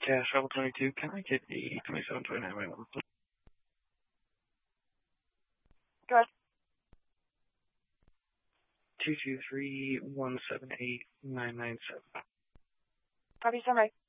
Gas Travel 22, can I get the 2729 right number, please? Go ahead. 223-178-997. Copy, stand by.